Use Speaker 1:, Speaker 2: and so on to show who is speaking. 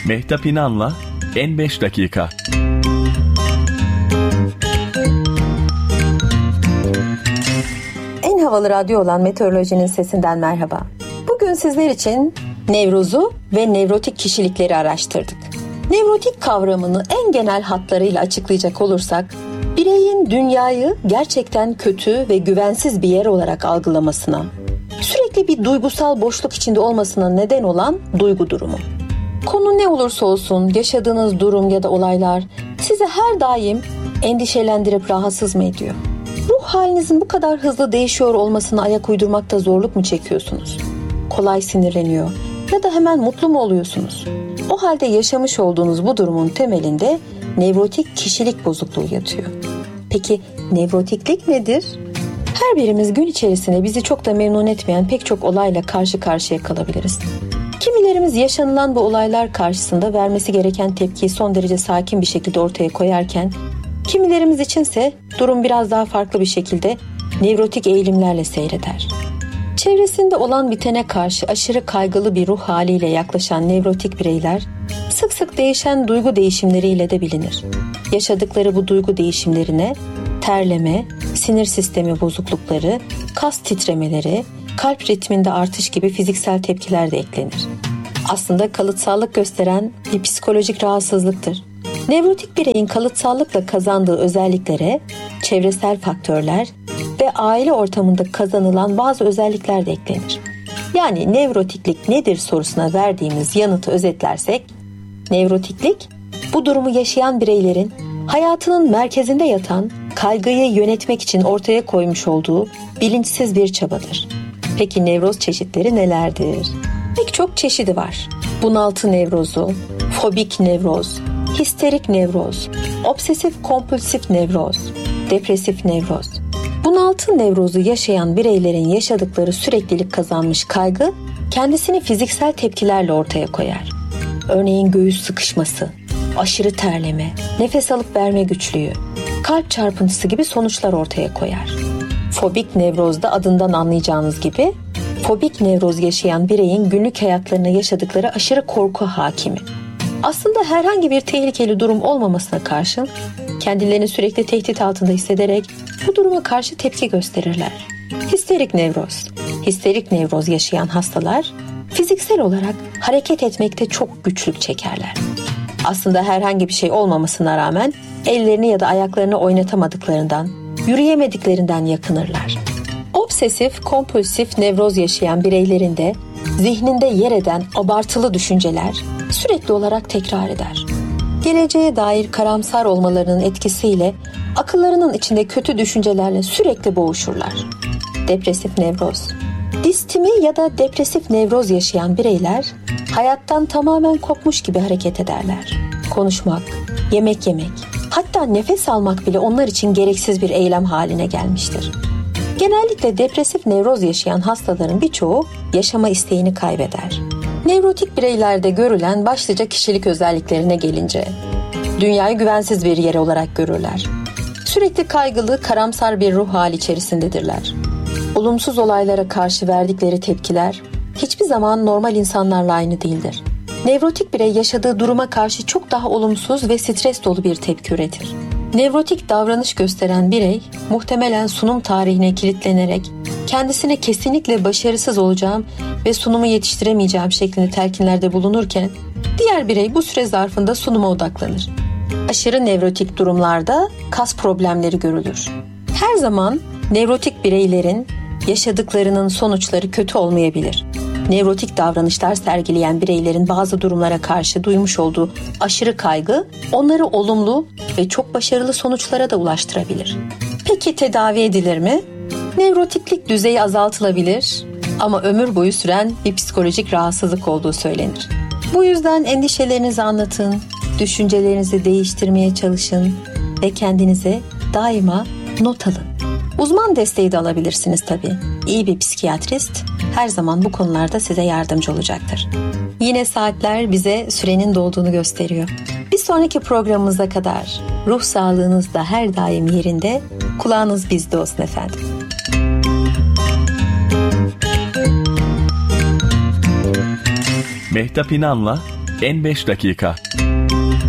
Speaker 1: Mehtap İnan'la En 5 Dakika.
Speaker 2: En havalı radyo olan Meteorolojinin Sesinden merhaba. Bugün sizler için Nevruz'u ve nevrotik kişilikleri araştırdık. Nevrotik kavramını en genel hatlarıyla açıklayacak olursak, bireyin dünyayı gerçekten kötü ve güvensiz bir yer olarak algılamasına, sürekli bir duygusal boşluk içinde olmasına neden olan duygu durumu. Konu ne olursa olsun yaşadığınız durum ya da olaylar sizi her daim endişelendirip rahatsız mı ediyor? Ruh halinizin bu kadar hızlı değişiyor olmasına ayak uydurmakta zorluk mu çekiyorsunuz? Kolay sinirleniyor ya da hemen mutlu mu oluyorsunuz? O halde yaşamış olduğunuz bu durumun temelinde nevrotik kişilik bozukluğu yatıyor. Peki nevrotiklik nedir? Her birimiz gün içerisinde bizi çok da memnun etmeyen pek çok olayla karşı karşıya kalabiliriz. Kimilerimiz yaşanılan bu olaylar karşısında vermesi gereken tepkiyi son derece sakin bir şekilde ortaya koyarken, kimilerimiz içinse durum biraz daha farklı bir şekilde nevrotik eğilimlerle seyreder. Çevresinde olan bitene karşı aşırı kaygılı bir ruh haliyle yaklaşan nevrotik bireyler, sık sık değişen duygu değişimleriyle de bilinir. Yaşadıkları bu duygu değişimlerine terleme, sinir sistemi bozuklukları, kas titremeleri, kalp ritminde artış gibi fiziksel tepkiler de eklenir. Aslında kalıtsallık gösteren bir psikolojik rahatsızlıktır. Nevrotik bireyin kalıtsallıkla kazandığı özelliklere çevresel faktörler ve aile ortamında kazanılan bazı özellikler de eklenir. Yani nevrotiklik nedir sorusuna verdiğimiz yanıtı özetlersek, nevrotiklik bu durumu yaşayan bireylerin hayatının merkezinde yatan kaygıyı yönetmek için ortaya koymuş olduğu bilinçsiz bir çabadır. Peki nevroz çeşitleri nelerdir? Pek çok çeşidi var. Bunaltı nevrozu, fobik nevroz, histerik nevroz, obsesif kompulsif nevroz, depresif nevroz. Bunaltı nevrozu yaşayan bireylerin yaşadıkları süreklilik kazanmış kaygı kendisini fiziksel tepkilerle ortaya koyar. Örneğin göğüs sıkışması, aşırı terleme, nefes alıp verme güçlüğü, kalp çarpıntısı gibi sonuçlar ortaya koyar. Fobik nevrozda adından anlayacağınız gibi fobik nevroz yaşayan bireyin günlük hayatlarına yaşadıkları aşırı korku hakimi. Aslında herhangi bir tehlikeli durum olmamasına karşın kendilerini sürekli tehdit altında hissederek bu duruma karşı tepki gösterirler. Histerik nevroz. Histerik nevroz yaşayan hastalar fiziksel olarak hareket etmekte çok güçlük çekerler. Aslında herhangi bir şey olmamasına rağmen ellerini ya da ayaklarını oynatamadıklarından, yürüyemediklerinden yakınırlar. Obsesif kompulsif nevroz yaşayan bireylerin de zihninde yer eden abartılı düşünceler sürekli olarak tekrar eder. Geleceğe dair karamsar olmalarının etkisiyle akıllarının içinde kötü düşüncelerle sürekli boğuşurlar. Depresif nevroz. Distimi ya da depresif nevroz yaşayan bireyler hayattan tamamen kopmuş gibi hareket ederler. Konuşmak, yemek yemek, hatta nefes almak bile onlar için gereksiz bir eylem haline gelmiştir. Genellikle depresif nevroz yaşayan hastaların birçoğu yaşama isteğini kaybeder. Nevrotik bireylerde görülen başlıca kişilik özelliklerine gelince, dünyayı güvensiz bir yer olarak görürler. Sürekli kaygılı, karamsar bir ruh hali içerisindedirler. Olumsuz olaylara karşı verdikleri tepkiler hiçbir zaman normal insanlarla aynı değildir. Nevrotik birey yaşadığı duruma karşı çok daha olumsuz ve stres dolu bir tepki üretir. Nevrotik davranış gösteren birey muhtemelen sunum tarihine kilitlenerek kendisine kesinlikle başarısız olacağım ve sunumu yetiştiremeyeceğim şeklinde telkinlerde bulunurken diğer birey bu süre zarfında sunuma odaklanır. Aşırı nevrotik durumlarda kas problemleri görülür. Her zaman nevrotik bireylerin yaşadıklarının sonuçları kötü olmayabilir. Nevrotik davranışlar sergileyen bireylerin bazı durumlara karşı duymuş olduğu aşırı kaygı onları olumlu ve çok başarılı sonuçlara da ulaştırabilir. Peki tedavi edilir mi? Nevrotiklik düzeyi azaltılabilir ama ömür boyu süren bir psikolojik rahatsızlık olduğu söylenir. Bu yüzden endişelerinizi anlatın, düşüncelerinizi değiştirmeye çalışın ve kendinize daima not alın. Uzman desteği de alabilirsiniz tabii. İyi bir psikiyatrist her zaman bu konularda size yardımcı olacaktır. Yine saatler bize sürenin dolduğunu gösteriyor. Bir sonraki programımıza kadar ruh sağlığınız da her daim yerinde, kulağınız bizde olsun efendim.
Speaker 1: Mehtap İnan'la En 5 dakika.